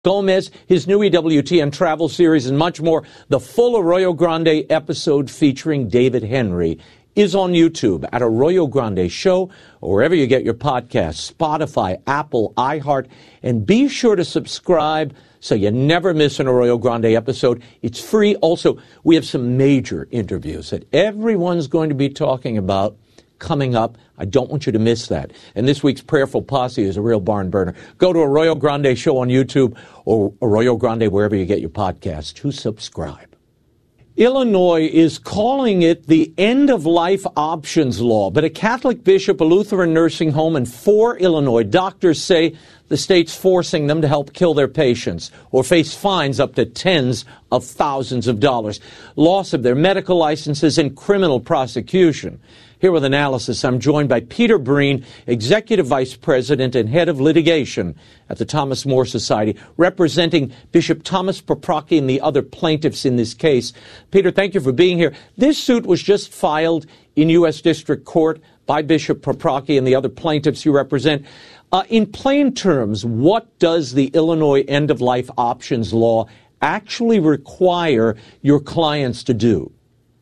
Gomez, his new EWTN travel series, and much more. The full Arroyo Grande episode featuring David Henry is on YouTube at Arroyo Grande Show, or wherever you get your podcasts, Spotify, Apple, iHeart, and be sure to subscribe so you never miss an Arroyo Grande episode. It's free. Also, we have some major interviews that everyone's going to be talking about coming up. I don't want you to miss that. And this week's Prayerful Posse is a real barn burner. Go to Arroyo Grande Show on YouTube or Arroyo Grande wherever you get your podcasts to subscribe. Illinois is calling it the end-of-life options law, but a Catholic bishop, a Lutheran nursing home, and 4 Illinois doctors say the state's forcing them to help kill their patients or face fines up to tens of thousands of dollars, loss of their medical licenses, and criminal prosecution. Here with analysis, I'm joined by Peter Breen, Executive Vice President and Head of Litigation at the Thomas More Society, representing Bishop Thomas Paprocki and the other plaintiffs in this case. Peter, thank you for being here. This suit was just filed in U.S. District Court by Bishop Paprocki and the other plaintiffs you represent. In plain terms, what does the Illinois end-of-life options law actually require your clients to do?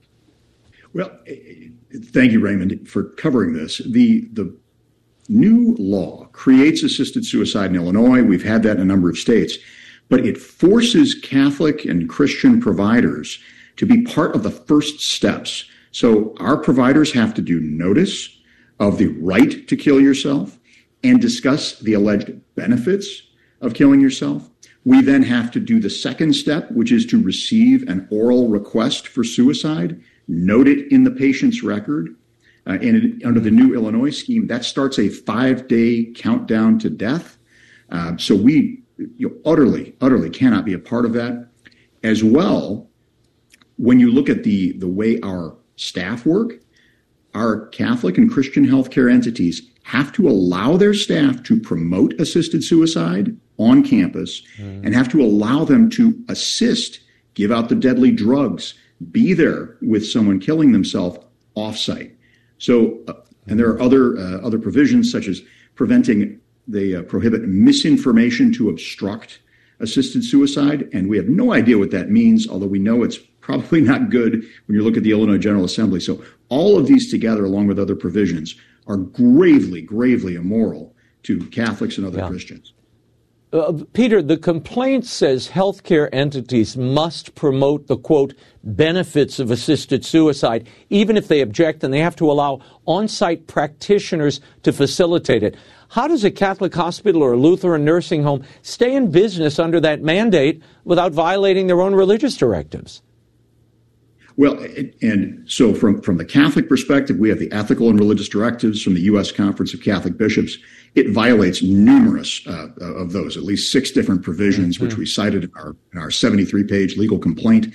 Well, thank you, Raymond, for covering this. The new law creates assisted suicide in Illinois. We've had that in a number of states, but it forces Catholic and Christian providers to be part of the first steps. So our providers have to do notice of the right to kill yourself and discuss the alleged benefits of killing yourself. We then have to do the second step, which is to receive an oral request for suicide, note it in the patient's record. Under the new Illinois scheme, that starts a 5-day countdown to death. So we utterly cannot be a part of that. As well, when you look at the way our staff work, our Catholic and Christian healthcare entities have to allow their staff to promote assisted suicide on campus and have to allow them to assist, give out the deadly drugs, be there with someone killing themselves off-site. So, and there are other provisions such as preventing, they prohibit misinformation to obstruct assisted suicide, and we have no idea what that means, although we know it's probably not good when you look at the Illinois General Assembly. So all of these together, along with other provisions, are gravely, gravely immoral to Catholics and other Christians. Peter, the complaint says healthcare entities must promote the, quote, benefits of assisted suicide, even if they object, and they have to allow on-site practitioners to facilitate it. How does a Catholic hospital or a Lutheran nursing home stay in business under that mandate without violating their own religious directives? Well, and so from the Catholic perspective, we have the ethical and religious directives from the U.S. Conference of Catholic Bishops. It violates numerous of those, at least 6 different provisions, which we cited in our 73-page legal complaint.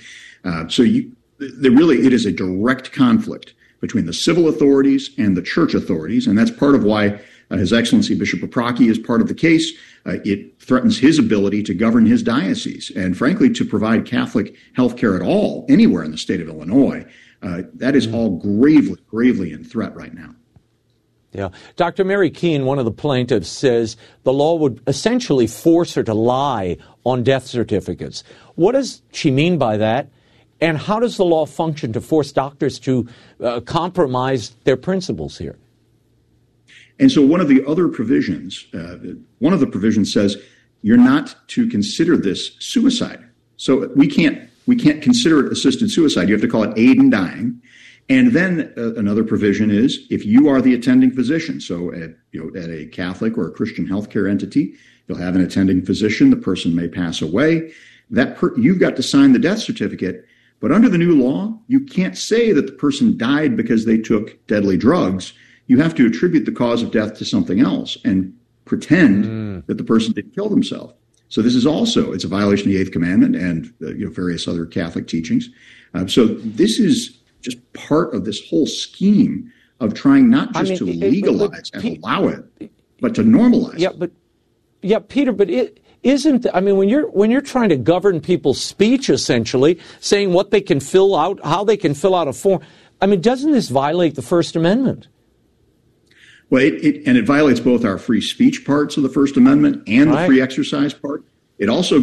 It is a direct conflict between the civil authorities and the church authorities, and that's part of why His Excellency Bishop Paprocki is part of the case. It threatens his ability to govern his diocese and, frankly, to provide Catholic health care at all, anywhere in the state of Illinois. That is all gravely, gravely in threat right now. Yeah. Dr. Mary Keene, one of the plaintiffs, says the law would essentially force her to lie on death certificates. What does she mean by that? And how does the law function to force doctors to compromise their principles here? And so one of the provisions says you're not to consider this suicide. So we can't consider it assisted suicide. You have to call it aid in dying. And then another provision is if you are the attending physician, so at a Catholic or a Christian healthcare entity, you'll have an attending physician. The person may pass away. You've got to sign the death certificate. But under the new law, you can't say that the person died because they took deadly drugs. You have to attribute the cause of death to something else and pretend that the person didn't kill themselves. So this is it's a violation of the 8th commandment and various other Catholic teachings. So this is just part of this whole scheme of trying not just to legalize and allow it, but to normalize it. Peter, but it isn't. I mean, when you're trying to govern people's speech, essentially saying what they can fill out, how they can fill out a form. I mean, doesn't this violate the First Amendment? Well, it violates both our free speech parts of the First Amendment and the free exercise part. It also